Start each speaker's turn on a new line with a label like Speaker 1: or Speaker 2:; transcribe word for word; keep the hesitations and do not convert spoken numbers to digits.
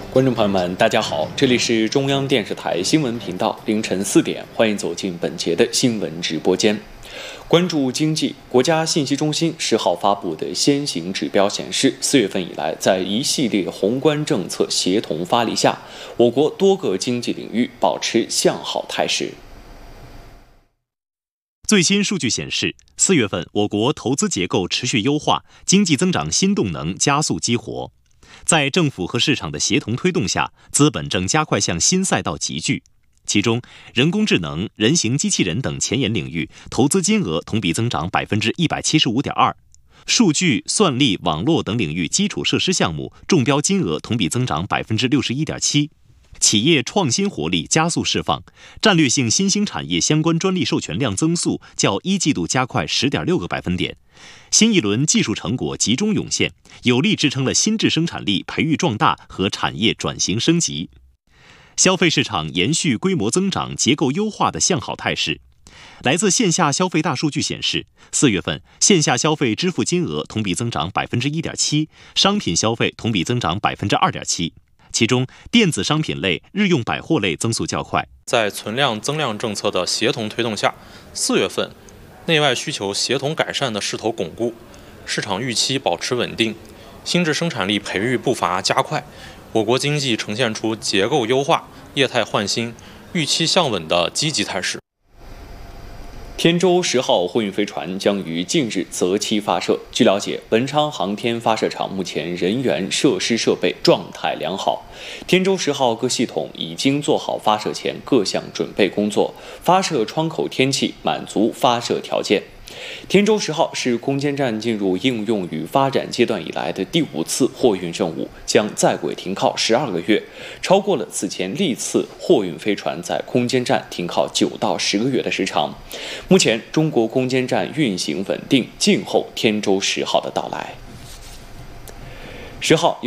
Speaker 1: 观众朋友们，大家好，这里是中央电视台新闻频道，凌晨四点，欢迎走进本节的新闻直播间。关注经济，国家信息中心十号发布的先行指标显示，四月份以来，在一系列宏观政策协同发力下，我国多个经济领域保持向好态势。
Speaker 2: 最新数据显示，四月份我国投资结构持续优化，经济增长新动能加速激活。在政府和市场的协同推动下，资本正加快向新赛道集聚。其中，人工智能、人形机器人等前沿领域投资金额同比增长百分之一百七十五点二，数据、算力、网络等领域基础设施项目中标金额同比增长百分之六十一点七。企业创新活力加速释放，战略性新兴产业相关专利授权量增速较一季度加快十点六个百分点。新一轮技术成果集中涌现，有力支撑了新质生产力培育壮大和产业转型升级。消费市场延续规模增长、结构优化的向好态势。来自线下消费大数据显示，四月份线下消费支付金额同比增长百分之一点七，商品消费同比增长百分之二点七。其中，电子商品类、日用百货类增速较快。
Speaker 3: 在存量增量政策的协同推动下，四月份内外需求协同改善的势头巩固，市场预期保持稳定，新质生产力培育步伐加快，我国经济呈现出结构优化、业态换新、预期向稳的积极态势。
Speaker 1: 天舟十号货运飞船将于近日择期发射。据了解，文昌航天发射场目前人员、设施设备状态良好，天舟十号各系统已经做好发射前各项准备工作，发射窗口天气满足发射条件。天舟十号是空间站进入应用与发展阶段以来的第五次货运任务，将在轨停靠十二个月，超过了此前历次货运飞船在空间站停靠九到十个月的时长。目前，中国空间站运行稳定，静候天舟十号的到来。十号。